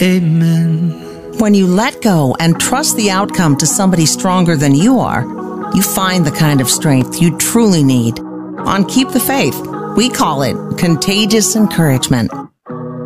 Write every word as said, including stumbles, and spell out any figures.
Amen. When you let go and trust the outcome to somebody stronger than you are, you find the kind of strength you truly need. On Keep the Faith, we call it contagious encouragement.